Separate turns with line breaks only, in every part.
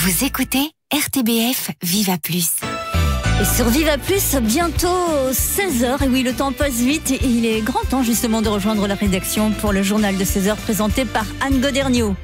Vous écoutez RTBF Viva Plus.
Et sur Viva Plus, bientôt 16h. Et oui, le temps passe vite et il est grand temps justement de rejoindre la rédaction pour le journal de 16h présenté par Anne Goderniaud.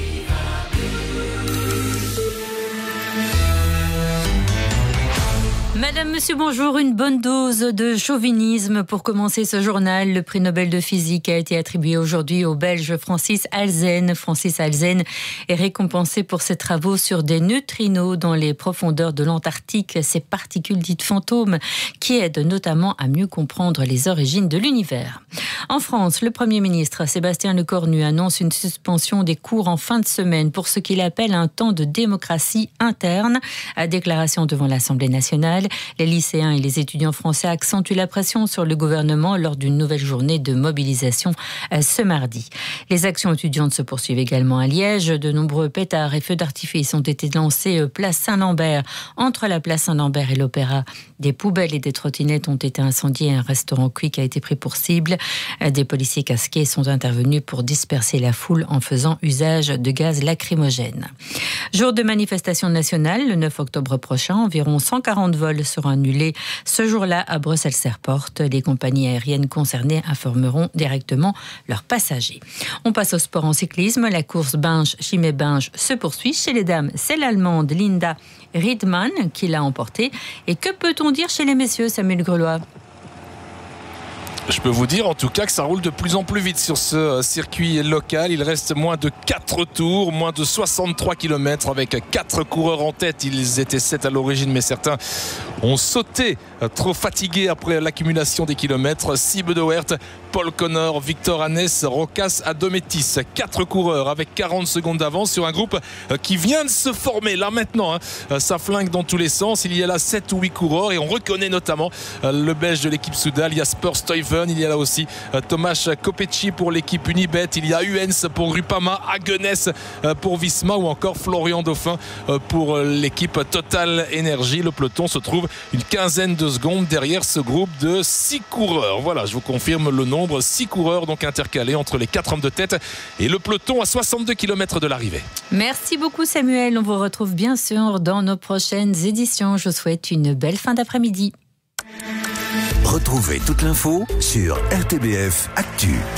Madame, monsieur, bonjour. Une bonne dose de chauvinisme pour commencer ce journal. Le prix Nobel de physique a été attribué aujourd'hui au Belge Francis Halzen. Francis Halzen est récompensé pour ses travaux sur des neutrinos dans les profondeurs de l'Antarctique, ces particules dites fantômes qui aident notamment à mieux comprendre les origines de l'univers. En France, le Premier ministre Sébastien Lecornu annonce une suspension des cours en fin de semaine pour ce qu'il appelle un temps de démocratie interne. À déclaration devant l'Assemblée nationale, les lycéens et les étudiants français accentuent la pression sur le gouvernement lors d'une nouvelle journée de mobilisation ce mardi. Les actions étudiantes se poursuivent également à Liège. De nombreux pétards et feux d'artifice ont été lancés place Saint-Lambert. Entre la place Saint-Lambert et l'Opéra, des poubelles et des trottinettes ont été incendiées. Un restaurant Quick a été pris pour cible. Des policiers casqués sont intervenus pour disperser la foule en faisant usage de gaz lacrymogène. Jour de manifestation nationale, le 9 octobre prochain, environ 140 vols seront annulés ce jour-là à Bruxelles Airport. Les compagnies aériennes concernées informeront directement leurs passagers. On passe au sport en cyclisme. La course Binge-Chimay-Binge se poursuit. Chez les dames, c'est l'Allemande Linda Riedmann qui l'a emportée. Et que peut-on dire chez les messieurs, Samuel Grelois ?
Je peux vous dire en tout cas que ça roule de plus en plus vite sur ce circuit local. Il reste moins de 4 tours, moins de 63 km avec 4 coureurs en tête. Ils étaient 7 à l'origine, mais certains ont sauté, trop fatigués après l'accumulation des kilomètres. Siebe de Weert, Paul Connor, Victor Hannes, Rokas Adométis. 4 coureurs avec 40 secondes d'avance sur un groupe qui vient de se former là maintenant. Ça flingue dans tous les sens. Il y a là 7 ou 8 coureurs et on reconnaît notamment le belge de l'équipe Soudal, Jasper Stuyven. Il y a là aussi Tomasz Kopecki pour l'équipe Unibet. Il y a Uens pour Groupama, Hagenes pour Visma ou encore Florian Dauphin pour l'équipe Total Energy. Le peloton se trouve une quinzaine de secondes derrière ce groupe de 6 coureurs. Voilà, je vous confirme le nombre. 6 coureurs donc intercalés entre les 4 hommes de tête et le peloton à 62 km de l'arrivée.
Merci beaucoup Samuel. On vous retrouve bien sûr dans nos prochaines éditions. Je vous souhaite une belle fin d'après-midi.
Retrouvez toute l'info sur RTBF Actu.